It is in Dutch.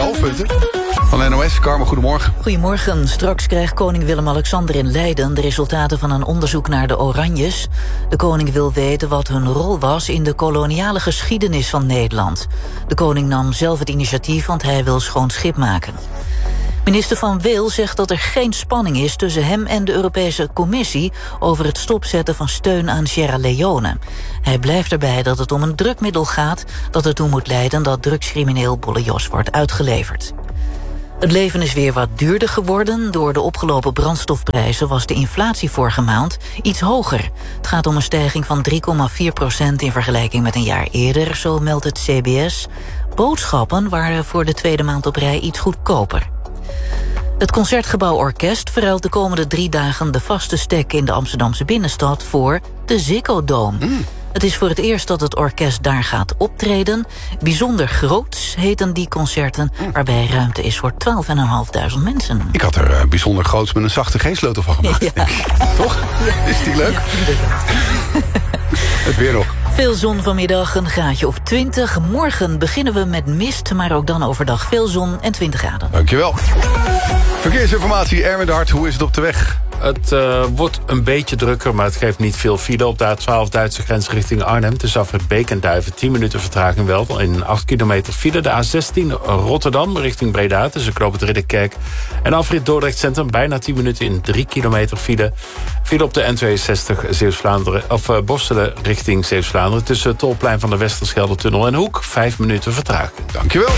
hoofdpunten van NOS. Carmen, goedemorgen. Goedemorgen. Straks krijgt koning Willem-Alexander in Leiden de resultaten van een onderzoek naar de Oranjes. De koning wil weten wat hun rol was in de koloniale geschiedenis van Nederland. De koning nam zelf het initiatief, want hij wil schoon schip maken. Minister Van Weel zegt dat er geen spanning is tussen hem en de Europese Commissie over het stopzetten van steun aan Sierra Leone. Hij blijft erbij dat het om een drugmiddel gaat dat ertoe moet leiden dat drugscrimineel Bolle Jos wordt uitgeleverd. Het leven is weer wat duurder geworden. Door de opgelopen brandstofprijzen was de inflatie vorige maand iets hoger. Het gaat om een stijging van 3,4% in vergelijking met een jaar eerder, zo meldt het CBS. Boodschappen waren voor de tweede maand op rij iets goedkoper. Het Concertgebouw Orkest verruilt de komende 3 dagen de vaste stek in de Amsterdamse binnenstad voor de Ziggo Dome. Het is voor het eerst dat het orkest daar gaat optreden. Bijzonder groots heten die concerten, waarbij ruimte is voor 12.500 mensen. Ik had er bijzonder groots met een zachte G-sleutel van gemaakt. Ja. Toch? Is die leuk? Ja, het weer nog. Veel zon vanmiddag, een graadje of 20. Morgen beginnen we met mist, maar ook dan overdag veel zon en 20 graden. Dankjewel. Verkeersinformatie, Erwin de Hart, hoe is het op de weg? Het wordt een beetje drukker, maar het geeft niet veel file. Op de A12 Duitse grens richting Arnhem. Tussen afrit Beek en Duiven 10 minuten vertraging wel. In 8 kilometer file. De A16 Rotterdam richting Breda. Tussen Knoop Ridderkerk en afrit Dordrecht Centrum. Bijna 10 minuten in 3 kilometer file. File op de N62 Zeeuws-Vlaanderen, of Borstelen richting Zeeuws-Vlaanderen. Tussen het tolplein van de Westerschelde-tunnel en Hoek. 5 minuten vertraging. Dankjewel.